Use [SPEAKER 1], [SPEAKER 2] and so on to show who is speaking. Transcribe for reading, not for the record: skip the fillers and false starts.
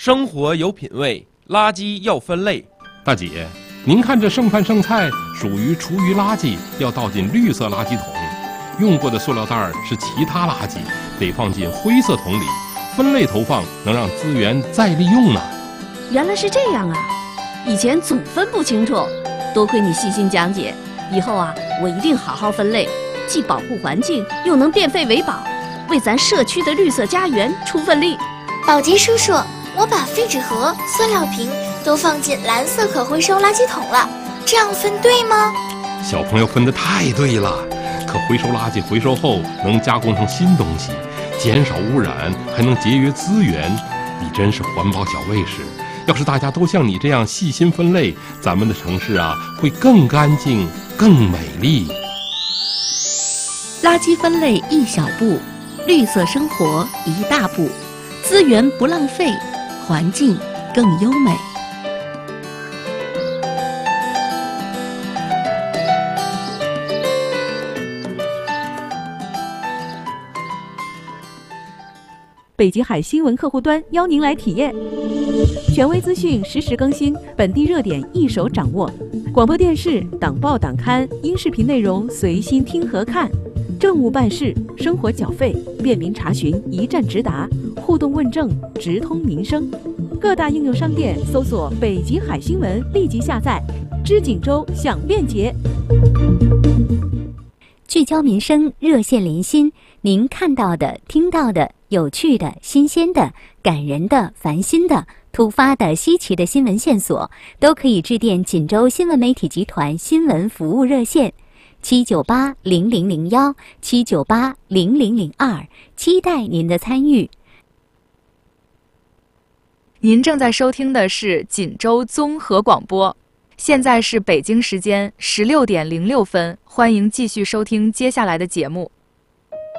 [SPEAKER 1] 生活有品位，垃圾要分类。
[SPEAKER 2] 大姐，您看这剩饭剩菜属于厨余垃圾，要倒进绿色垃圾桶；用过的塑料袋是其他垃圾，得放进灰色桶里。分类投放能让资源再利用呢。
[SPEAKER 3] 原来是这样啊！以前总分不清楚，多亏你细心讲解，以后啊，我一定好好分类，既保护环境，又能变废为宝，为咱社区的绿色家园出份力。
[SPEAKER 4] 宝杰叔叔，我把废纸盒、塑料瓶都放进蓝色可回收垃圾桶了，这样分对吗？
[SPEAKER 2] 小朋友分得太对了，可回收垃圾回收后能加工成新东西，减少污染，还能节约资源。你真是环保小卫士！要是大家都像你这样细心分类，咱们的城市啊会更干净、更美丽。
[SPEAKER 3] 垃圾分类一小步，绿色生活一大步，资源不浪费，环境更优美。
[SPEAKER 5] 北极海新闻客户端邀您来体验，权威资讯实时更新，本地热点一手掌握，广播电视、党报党刊、音视频内容随心听和看，政务办事、生活缴费、便民查询一站直达，互动问政直通民生。各大应用商店搜索北极海新闻，立即下载，知锦州享便捷。
[SPEAKER 6] 聚焦民生，热线连心，您看到的、听到的、有趣的、新鲜的、感人的、烦心的、突发的、稀奇的新闻线索，都可以致电锦州新闻媒体集团新闻服务热线7980001 7980002，期待您的参与。
[SPEAKER 7] 您正在收听的是锦州综合广播，现在是北京时间16点06分，欢迎继续收听接下来的节目。